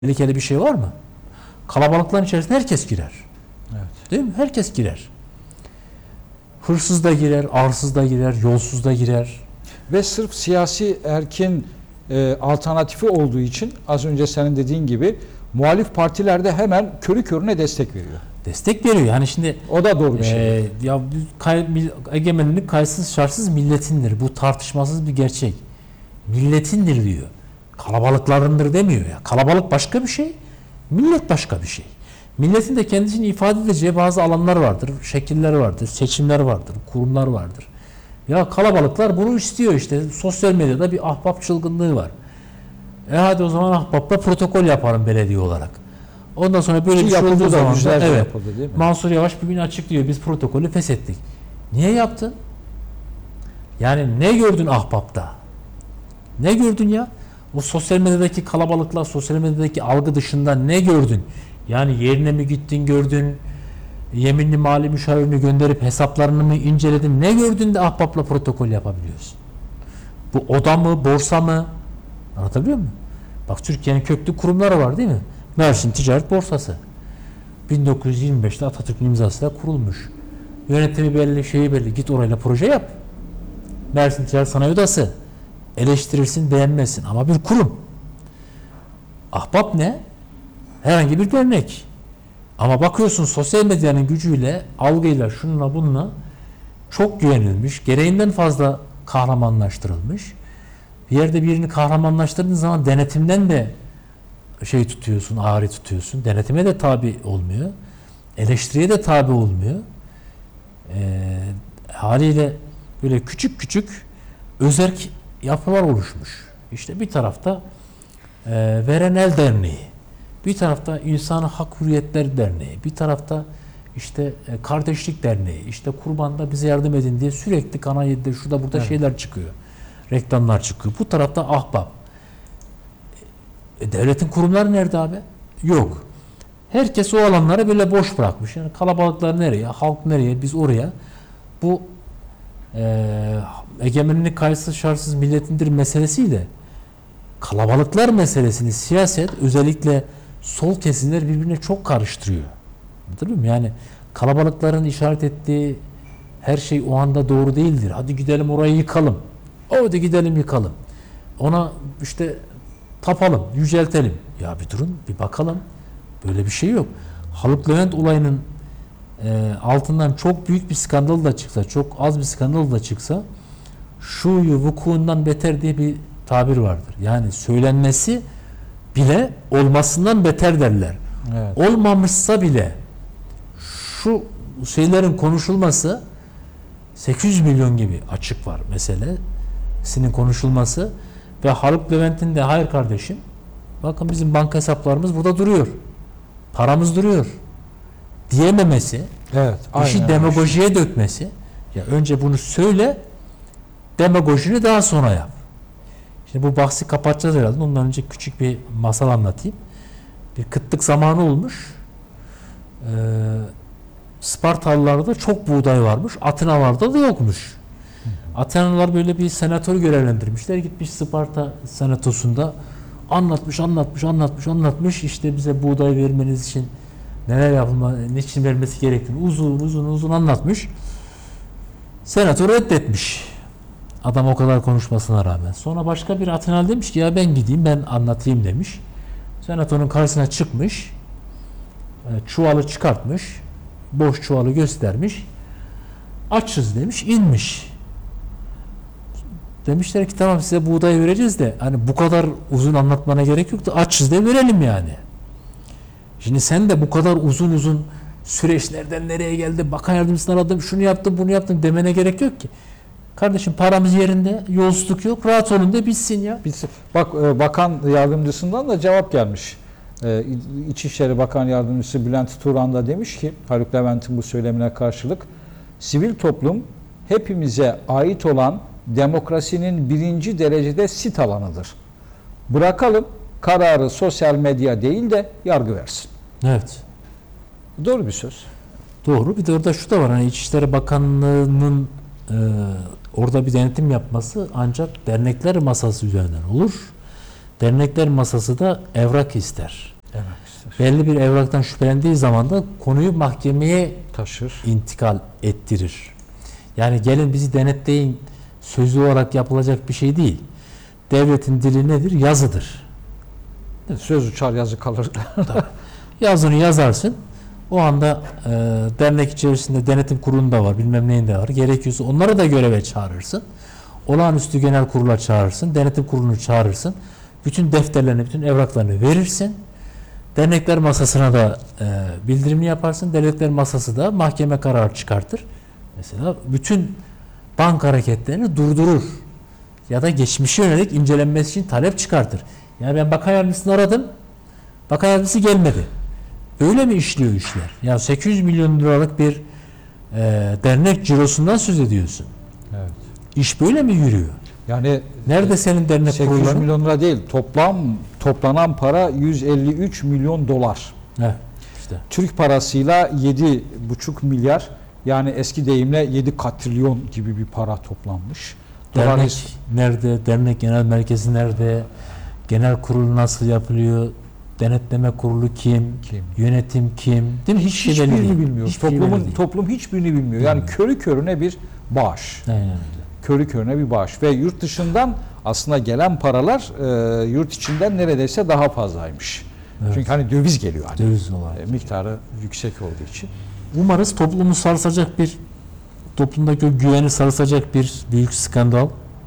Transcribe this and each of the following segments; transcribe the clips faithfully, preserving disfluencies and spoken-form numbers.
tehlikeli bir şey var mı? Kalabalıkların içerisinde herkes girer. Evet. Değil mi? Herkes girer. Hırsız da girer, arsız da girer, yolsuz da girer. Ve sırf siyasi erkin e, alternatifi olduğu için az önce senin dediğin gibi muhalif partilerde hemen körü körüne destek veriyor. Destek veriyor. Yani şimdi O da doğru bir şey. e, ya kay, egemenlik kayıtsız şartsız milletindir. Bu tartışmasız bir gerçek. Milletindir diyor. Kalabalıklarındır demiyor ya. Kalabalık başka bir şey, millet başka bir şey. Milletin de kendisini ifade edeceği bazı alanlar vardır, şekiller vardır, seçimler vardır, kurumlar vardır. Ya kalabalıklar bunu istiyor işte. Sosyal medyada bir ahbap çılgınlığı var. E hadi o zaman ahbapla protokol yapalım belediye olarak. Ondan sonra böyle Ki bir şey yapıldı olduğu da, zaman da, yüzlerce evet, yapıldı değil mi? Mansur Yavaş bir gün açıklıyor. Biz protokolü feshettik. Niye yaptın? Yani ne gördün ahbapta? Ne gördün ya? O sosyal medyadaki kalabalıklar, sosyal medyadaki algı dışında ne gördün? Yani yerine mi gittin gördün? Yeminli mali müşavirini gönderip hesaplarını mı inceledin? Ne gördün de ahbapla protokol yapabiliyorsun? Bu oda mı, borsa mı? Anlatabiliyor muyum? Bak Türkiye'nin köklü kurumları var değil mi? Mersin Ticaret Borsası. bin dokuz yüz yirmi beşte Atatürk'ün imzasıyla kurulmuş. Yönetimi belli, şeyi belli. Git orayla proje yap. Mersin Ticaret Sanayi Odası. Eleştirirsin, beğenmezsin ama bir kurum. Ahbap ne? Herhangi bir dernek. Ama bakıyorsun sosyal medyanın gücüyle, algıyla, şununla bununla çok güvenilmiş, gereğinden fazla kahramanlaştırılmış. Bir yerde birini kahramanlaştırdığın zaman denetimden de şey tutuyorsun, ağrı tutuyorsun. Denetime de tabi olmuyor. Eleştiriye de tabi olmuyor. Ee, haliyle böyle küçük küçük özerk yapılar oluşmuş. İşte bir tarafta e, Verenel Derneği, bir tarafta İnsan Hak Hürriyetler Derneği, bir tarafta işte e, Kardeşlik Derneği, işte kurbanda bize yardım edin diye sürekli Kanal yedide şurada burada evet. şeyler çıkıyor. Reklamlar çıkıyor. Bu tarafta ahbap. E, devletin kurumları nerede abi? Yok. Herkes o alanları böyle boş bırakmış. Yani kalabalıklar nereye? Halk nereye? Biz oraya. Bu e, egemenlik kayıtsız şartsız milletindir meselesiyle kalabalıklar meselesini siyaset özellikle sol kesimler birbirine çok karıştırıyor. Anladın mı? Yani kalabalıkların işaret ettiği her şey o anda doğru değildir. Hadi gidelim orayı yıkalım. Hadi gidelim yıkalım. Ona işte tapalım, yüceltelim. Ya bir durun, bir bakalım. Böyle bir şey yok. Haluk Levent olayının e, altından çok büyük bir skandal da çıksa, çok az bir skandal da çıksa şuyu vukuundan beter diye bir tabir vardır. Yani söylenmesi bile olmasından beter derler. Evet. Olmamışsa bile şu şeylerin konuşulması sekiz yüz milyon gibi açık var meselesinin konuşulması ve Haluk Levent'in de hayır kardeşim bakın bizim banka hesaplarımız burada duruyor. Paramız duruyor diyememesi, evet, işi demagojiye işte. dökmesi. Ya önce bunu söyle, demagojini daha sonra yap. Şimdi bu bahsi kapatacağız herhalde. Ondan önce küçük bir masal anlatayım. Bir kıtlık zamanı olmuş. Ee, Spartalılarda çok buğday varmış. Atenalarda da yokmuş. Atenalılar böyle bir senatörü görevlendirmişler. Gitmiş Sparta senatosunda anlatmış, anlatmış, anlatmış, anlatmış. İşte bize buğday vermeniz için neler yapılma, niçin vermesi gerektiğini uzun uzun uzun anlatmış. Senatör reddetmiş. Adam o kadar konuşmasına rağmen. Sonra başka bir Atenalı demiş ki ya ben gideyim ben anlatayım demiş. Senatörün karşısına çıkmış. Çuvalı çıkartmış. Boş çuvalı göstermiş. Açız demiş, inmiş. Demişler ki tamam size buğday vereceğiz de hani bu kadar uzun anlatmana gerek yok da açız de verelim yani. Şimdi sen de bu kadar uzun uzun süreçlerden nereye geldi, bakan yardımcısını aradım, şunu yaptım, bunu yaptım demene gerek yok ki. Kardeşim paramız yerinde, yolsuzluk yok, rahat olun da bitsin ya. Bitsin. Bak bakan yardımcısından da cevap gelmiş. İçişleri Bakan Yardımcısı Bülent Turan da demiş ki Haluk Levent'in bu söylemine karşılık sivil toplum hepimize ait olan demokrasinin birinci derecede sit alanıdır. Bırakalım kararı sosyal medya değil de yargı versin. Evet. Doğru bir söz. Doğru. Bir de orada şu da var. Hani İçişleri Bakanlığı'nın e, orada bir denetim yapması ancak dernekler masası üzerinden olur. Dernekler masası da evrak ister. Evet, ister. Belli bir evraktan şüphelendiği zaman da konuyu mahkemeye Taşır. intikal ettirir. Yani gelin bizi denetleyin sözlü olarak yapılacak bir şey değil. Devletin dili nedir? Yazıdır. Söz uçar yazı kalır. Yazını yazarsın. O anda e, dernek içerisinde denetim kurulu da var, bilmem neyin de var. Gerekiyorsa onları da göreve çağırırsın. Olağanüstü genel kurula çağırırsın. Denetim kurulunu çağırırsın. Bütün defterlerini, bütün evraklarını verirsin. Dernekler masasına da e, bildirimini yaparsın. Dernekler masası da mahkeme kararı çıkartır. Mesela bütün banka hareketlerini durdurur. Ya da geçmişe yönelik incelenmesi için talep çıkartır. Yani ben bakan yardımcısını aradım. Bakan yardımcısı gelmedi. Öyle mi işliyor işler? Ya sekiz yüz milyon liralık bir e, dernek cirosundan söz ediyorsun. Evet. İş böyle mi yürüyor? Yani Nerede senin dernek sekiz yüz kurulları? milyon lira değil. Toplam toplanan para yüz elli üç milyon dolar. Evet, işte. Türk parasıyla yedi buçuk milyar, yani eski deyimle yedi katrilyon gibi bir para toplanmış. Dernek Dolayısıyla nerede? Dernek genel merkezi nerede? Genel kurul nasıl yapılıyor? Denetleme kurulu kim? Kim? Yönetim kim? Değil mi? Hiç şey belli hiçbirini değil. bilmiyor. Hiçbir şey Toplumun belli değil. toplum hiçbirini bilmiyor. Yani körü körüne bir bağış. Aynen öyle. Körü körüne bir bağış ve yurt dışından aslında gelen paralar e, yurt içinden neredeyse daha fazlaymış. Evet. Çünkü hani döviz geliyor hani. Döviz olarak. E, miktarı yüksek olduğu için. Umarız toplumu sarsacak bir, toplumdaki o güveni sarsacak bir büyük skandal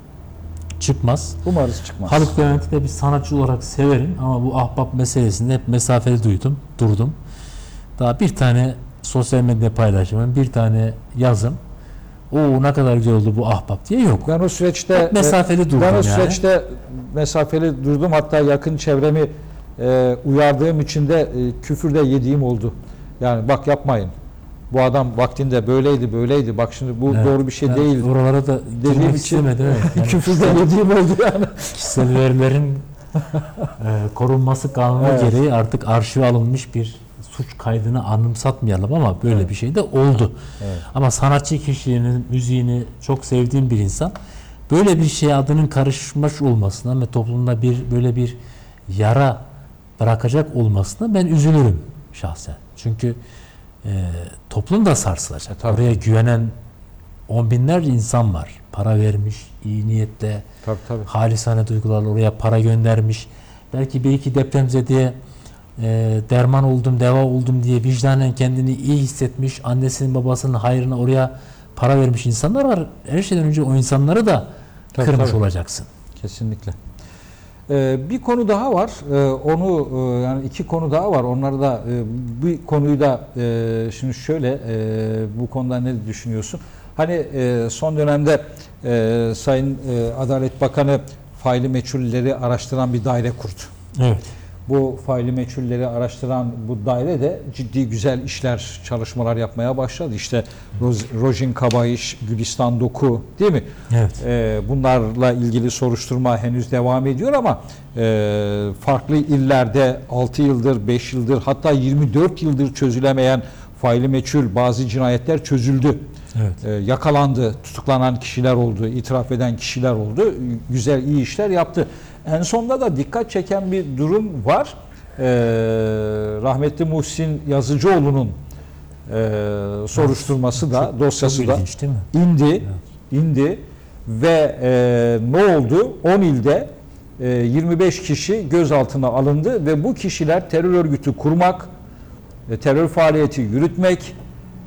çıkmaz. Umarız çıkmaz. Haluk Levent'i de bir sanatçı olarak severim ama bu ahbap meselesinde hep mesafeli duydum, durdum. Daha bir tane sosyal medya paylaşımım, bir tane yazım, o ne kadar güzel oldu bu ahbap diye yok. Ben o süreçte Hep mesafeli durdum ben o yani. süreçte mesafeli durdum. Hatta yakın çevremi e, uyardığım için de e, küfür de yediğim oldu. Yani bak yapmayın. Bu adam vaktinde böyleydi, böyleydi. Bak şimdi bu Evet, doğru bir şey ben değil. Oralara da Dediğim girmek için istemedim. Evet. Yani küfür de yediğim oldu yani. kişisel verilerin e, korunması kanunu Evet. gereği artık arşive alınmış bir suç kaydını anımsatmayalım ama böyle Evet. bir şey de oldu. Evet. Ama sanatçı kişiliğinin, müziğini çok sevdiğim bir insan böyle bir şeye adının karışmış olmasına ve toplumda bir böyle bir yara bırakacak olmasına ben üzülürüm şahsen. Çünkü e, toplum da sarsılacak. E, tabii. Oraya güvenen on binlerce insan var. Para vermiş, iyi niyetle, Tabii tabii. halisane duygularla oraya para göndermiş. Belki bir iki depremzedeye e, derman oldum, deva oldum diye vicdanen kendini iyi hissetmiş, annesinin babasının hayrına oraya para vermiş insanlar var. Her şeyden önce o insanları da Tabii, kırmış tabii. olacaksın. Kesinlikle. Ee, bir konu daha var. Ee, onu e, yani iki konu daha var. Onları da e, bir konuyu da e, şimdi şöyle e, bu konuda ne düşünüyorsun? Hani e, son dönemde e, Sayın e, Adalet Bakanı faili meçhulleri araştıran bir daire kurdu. Evet. Bu faili meçhulleri araştıran bu daire de ciddi güzel işler, çalışmalar yapmaya başladı. İşte Roz- Rojin Kabayiş, Gülistan Doku, değil mi? Evet. Ee, bunlarla ilgili soruşturma henüz devam ediyor ama e, farklı illerde altı yıldır, beş yıldır, hatta yirmi dört yıldır çözülemeyen faili meçhul bazı cinayetler çözüldü. Evet. Ee, yakalandı, tutuklanan kişiler oldu, itiraf eden kişiler oldu. Güzel, iyi işler yaptı. En sonda da dikkat çeken bir durum var. Ee, rahmetli Muhsin Yazıcıoğlu'nun e, soruşturması da, Çok- dosyası çok da ilginç değil mi? indi, indi ve e, ne oldu? on ilde e, yirmi beş kişi gözaltına alındı ve bu kişiler terör örgütü kurmak, e, terör faaliyeti yürütmek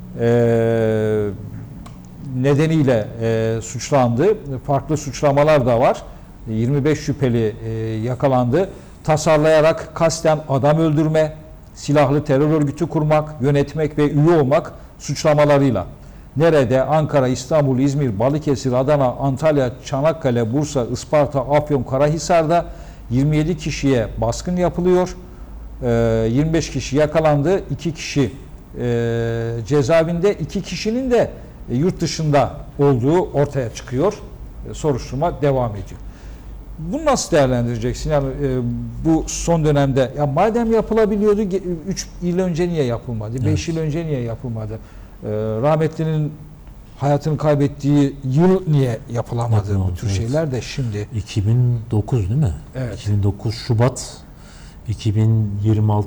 e, nedeniyle e, suçlandı. Farklı suçlamalar da var. yirmi beş şüpheli e, yakalandı. Tasarlayarak kasten adam öldürme, silahlı terör örgütü kurmak, yönetmek ve üye olmak suçlamalarıyla. Nerede? Ankara, İstanbul, İzmir, Balıkesir, Adana, Antalya, Çanakkale, Bursa, Isparta, Afyon, Karahisar'da yirmi yedi kişiye baskın yapılıyor. E, yirmi beş kişi yakalandı. iki kişi e, cezaevinde, iki kişinin de e, yurt dışında olduğu ortaya çıkıyor. E, soruşturma devam ediyor. Bunu nasıl değerlendireceksin? Yani e, bu son dönemde ya madem yapılabiliyordu üç yıl önce niye yapılmadı? beş Evet. yıl önce niye yapılmadı? E, rahmetlinin hayatını kaybettiği yıl niye yapılamadı bu Yapılamadı, tür evet. şeyler de şimdi. iki bin dokuz değil mi? Evet. iki bin dokuz Şubat iki bin yirmi altı